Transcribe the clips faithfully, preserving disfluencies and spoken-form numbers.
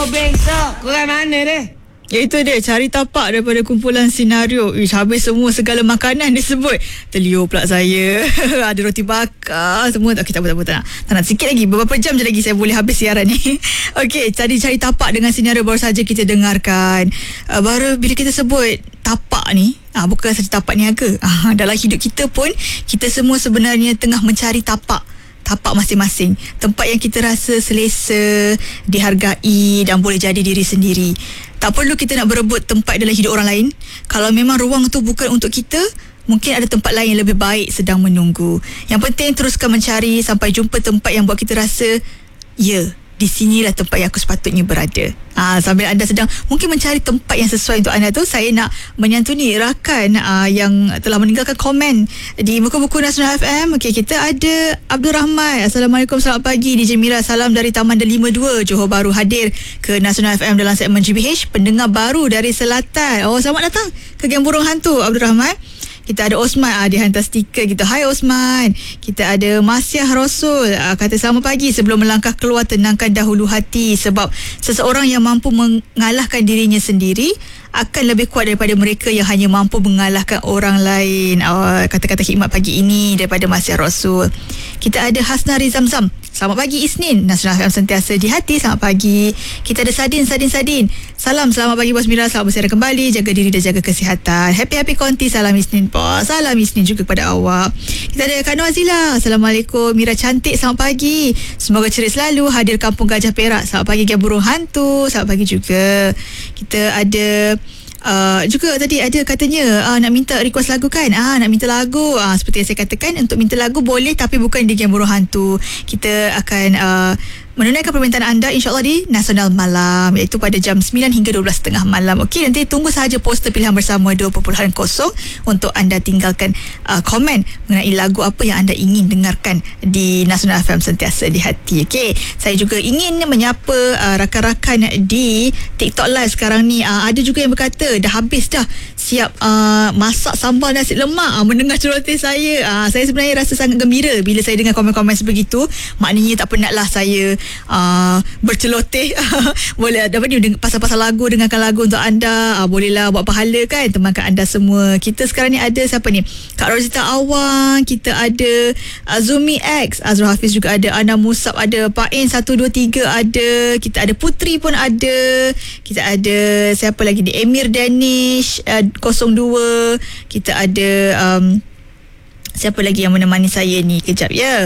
Oh, besok. Korang mana deh? Itu dia, cari tapak daripada kumpulan senario. Ish, habis semua segala makanan disebut. Terliur pula saya. Ada roti bakar semua. Okay, tak apa, tak apa, tak nak. Tak nak, sikit lagi, beberapa jam je lagi saya boleh habis siaran ni. Okey, cari cari tapak dengan senario baru saja kita dengarkan. uh, Baru bila kita sebut tapak ni, ah, bukan saja tapak niaga. ah, Dalam hidup kita pun, kita semua sebenarnya tengah mencari tapak tapak masing-masing, tempat yang kita rasa selesa, dihargai dan boleh jadi diri sendiri. Tak perlu kita nak berebut tempat dalam hidup orang lain. Kalau memang ruang tu bukan untuk kita, mungkin ada tempat lain yang lebih baik sedang menunggu. Yang penting teruskan mencari sampai jumpa tempat yang buat kita rasa, ya, di sinilah tempat yang aku sepatutnya berada. Ah, sambil anda sedang mungkin mencari tempat yang sesuai untuk anda tu, saya nak menyantuni rakan ah, yang telah meninggalkan komen di muka buku Nasional F M. Okey, kita ada Abdul Rahman. Assalamualaikum, selamat pagi D J Mira. Salam dari Taman Delima dua, Johor Bahru, hadir ke Nasional F M dalam segmen G B H, pendengar baru dari Selatan. Oh, selamat datang ke Geng Burung Hantu, Abdul Rahman. Kita ada Osman, ah, dia hantar stiker kita. Hai Osman. Kita ada Masyah Rasul, ah, kata selamat pagi, sebelum melangkah keluar tenangkan dahulu hati, sebab seseorang yang mampu mengalahkan dirinya sendiri akan lebih kuat daripada mereka yang hanya mampu mengalahkan orang lain. Oh, kata-kata hikmat pagi ini daripada Masyah Rasul. Kita ada Hasnari Zamzam. Selamat pagi Isnin, Nasional F M sentiasa di hati. Selamat pagi. Kita ada Sadin Sadin Sadin. Salam, selamat pagi Bos Mira. Selamat bersiaran kembali. Jaga diri dan jaga kesihatan. Happy-happy konti. Salam Isnin Bos. Salam Isnin juga kepada awak. Kita ada Kak Noazila. Assalamualaikum Mira cantik, selamat pagi. Semoga ceria selalu, hadir Kampung Gajah Perak. Selamat pagi Geng Burung Hantu. Selamat pagi juga. Kita ada Uh, juga tadi ada katanya uh, nak minta request lagu kan, ah, nak minta lagu, uh, seperti yang saya katakan, untuk minta lagu boleh, tapi bukan di Geng Burung Hantu. Kita akan uh, menunaikan permintaan anda insyaAllah di Nasional Malam, iaitu pada jam sembilan hingga dua belas tiga puluh malam. Okey, nanti tunggu sahaja poster pilihan bersama dua titik kosong untuk anda tinggalkan uh, komen mengenai lagu apa yang anda ingin dengarkan di Nasional F M sentiasa di hati. Okey, saya juga ingin menyapa uh, rakan-rakan di TikTok Live sekarang ni. uh, Ada juga yang berkata dah habis dah, siap uh, masak sambal nasi lemak. uh, Mendengar celoteh saya, uh, saya sebenarnya rasa sangat gembira bila saya dengar komen-komen sebegitu. Maknanya tak penatlah saya uh, berceloteh. Boleh dapat ni pasal-pasal lagu, dengarkan lagu untuk anda. uh, Bolehlah buat pahala kan, temankan anda semua. Kita sekarang ni ada siapa ni, Kak Rozita Awang, kita ada uh, Zumi X, Azrul Hafiz juga ada, Ana Musab ada, Pak In satu dua tiga ada, kita ada Putri pun ada, kita ada siapa lagi ni, Emir Danish uh, kosong dua, kita ada um, siapa lagi yang menemani saya ni, kejap ya.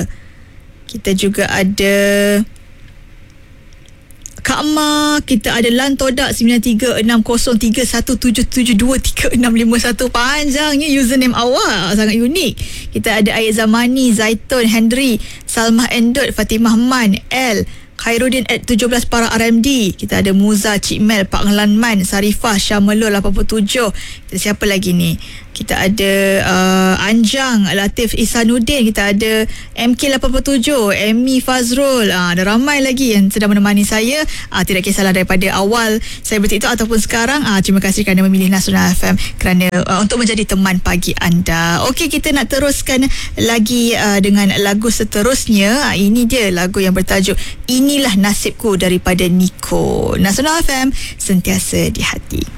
Kita juga ada Kak Ma, kita ada Lan Todak sembilan tiga enam kosong tiga satu tujuh tujuh dua tiga enam lima satu. Panjangnya username awak, sangat unik. Kita ada Ayat Zamani, Zaitun, Henry, Salmah Endot, Fatimah Man, L, Khairuddin at tujuh belas para R M D. Kita ada Muza, Cik Mel, Pak Lanman, Sarifah, Syamelul lapan puluh tujuh. Kita siapa lagi ni? Kita ada uh, Anjang, Latif Ihsanuddin, kita ada M K lapan puluh tujuh, Amy Fazrul. uh, Ada ramai lagi yang sedang menemani saya. uh, Tidak kisahlah daripada awal saya bertiktok ataupun sekarang. uh, Terima kasih kerana memilih Nasional F M, kerana uh, untuk menjadi teman pagi anda. Okey, kita nak teruskan lagi uh, dengan lagu seterusnya. uh, Ini dia lagu yang bertajuk Inilah Nasibku daripada Nico. Nasional F M sentiasa di hati.